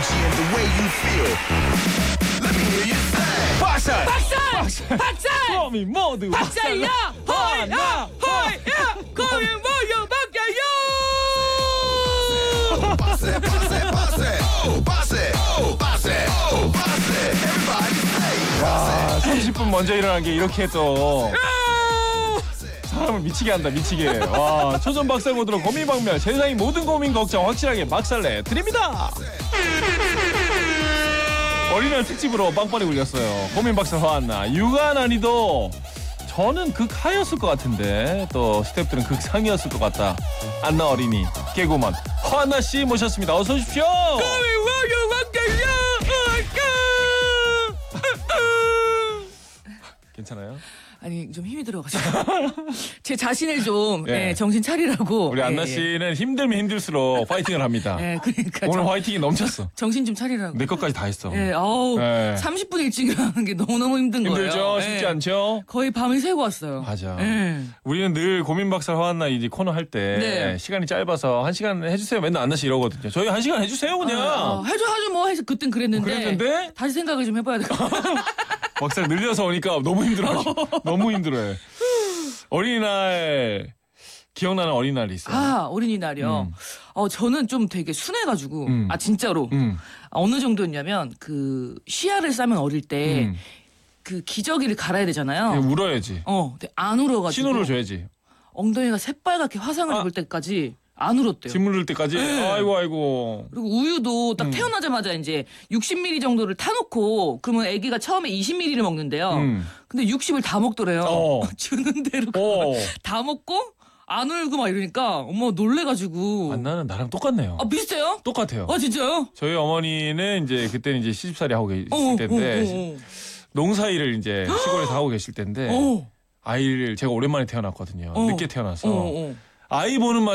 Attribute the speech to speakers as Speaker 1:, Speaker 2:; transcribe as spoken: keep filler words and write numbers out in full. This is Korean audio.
Speaker 1: energy and the way you feel. Let me hear you say. 박살.
Speaker 2: 박살! 박살!
Speaker 3: 거미 모두
Speaker 2: 박살이야! 허이야! 허이야! 거미 모여 바뀌어요!
Speaker 1: 박살, 박살, 박살. Oh, 박살. Oh, 박살. Oh, 박살. Everybody say.
Speaker 3: 아, 삼십 분 먼저 일어난 게 이렇게 또 사람을 미치게 한다. 미치게. 와, 초전 박살 모드로 고민 박멸 세상의 모든 고민 걱정 확실하게 박살내 드립니다. 어린이날 특집으로 빵빠리 굴렸어요. 고민 박살 화한나 육아 난이도 저는 극하였을 것 같은데 또 스태프들은 극상이었을 것 같다. 안나 어린이 개구먼 화한나 씨 모셨습니다. 어서 오십시오.
Speaker 2: 거미 모여 바뀌어요!
Speaker 3: 괜찮아요?
Speaker 2: 아니 좀 힘이 들어가지고 제 자신을 좀
Speaker 3: 예.
Speaker 2: 예, 정신 차리라고.
Speaker 3: 우리 안나
Speaker 2: 예,
Speaker 3: 씨는 힘들면 힘들수록 파이팅을 합니다.
Speaker 2: 예, 그러니까
Speaker 3: 오늘
Speaker 2: 정,
Speaker 3: 화이팅이 넘쳤어.
Speaker 2: 정신 좀 차리라고.
Speaker 3: 내 것까지 다 했어.
Speaker 2: 예, 어우
Speaker 3: 예.
Speaker 2: 삼십 분 일찍 일어나는 게 너무너무 힘든
Speaker 3: 힘들죠?
Speaker 2: 거예요.
Speaker 3: 쉽지
Speaker 2: 예.
Speaker 3: 않죠?
Speaker 2: 거의 밤을 새고 왔어요.
Speaker 3: 맞아.
Speaker 2: 예.
Speaker 3: 우리는 늘 고민 박살 화한나 이제 코너 할 때
Speaker 2: 네.
Speaker 3: 시간이 짧아서 한 시간 해주세요. 맨날 안나 씨 이러거든요. 저희 한 시간 해주세요 그냥.
Speaker 2: 아, 해줘 해줘 뭐 해서 그땐 그랬는데,
Speaker 3: 그랬는데?
Speaker 2: 다시 생각을 좀 해봐야 될 것 같아요.
Speaker 3: 막상 늘려서 오니까 너무 힘들어. 너무 힘들어요. 어린이날 기억나는 어린이날이 있어요.
Speaker 2: 아 어린이날이요.
Speaker 3: 음.
Speaker 2: 어 저는 좀 되게 순해가지고
Speaker 3: 음.
Speaker 2: 아 진짜로
Speaker 3: 음.
Speaker 2: 어느 정도였냐면 그 시야를 싸면 어릴 때
Speaker 3: 음.
Speaker 2: 그 기저귀를 갈아야 되잖아요.
Speaker 3: 그냥 울어야지.
Speaker 2: 어, 근데 안 울어가지고
Speaker 3: 신호를 줘야지.
Speaker 2: 엉덩이가 새빨갛게 화상을
Speaker 3: 아.
Speaker 2: 입을 때까지 안 울었대요.
Speaker 3: 침 물릴 때까지.
Speaker 2: 네.
Speaker 3: 아이고 아이고.
Speaker 2: 그리고 우유도 딱
Speaker 3: 음.
Speaker 2: 태어나자마자 이제 육십 밀리리터 정도를 타놓고 그러면 아기가 처음에 이십 밀리리터를 먹는데요.
Speaker 3: 음.
Speaker 2: 근데 육십을 다 먹더래요.
Speaker 3: 어.
Speaker 2: 주는 대로
Speaker 3: 어.
Speaker 2: 다 먹고 안 울고 막 이러니까 엄마 놀래가지고.
Speaker 3: 안나는 나랑 똑같네요.
Speaker 2: 아 비슷해요?
Speaker 3: 똑같아요.
Speaker 2: 아 진짜요?
Speaker 3: 저희 어머니는 이제 그때는 이제 시집살이 하고 계실
Speaker 2: 어,
Speaker 3: 때인데 농사일을 이제 시골에서 하고 계실 때인데
Speaker 2: 어, 어,
Speaker 3: 아이를 제가 오랜만에 태어났거든요.
Speaker 2: 어.
Speaker 3: 늦게 태어나서
Speaker 2: 어, 어, 어.
Speaker 3: 아이 보는 맛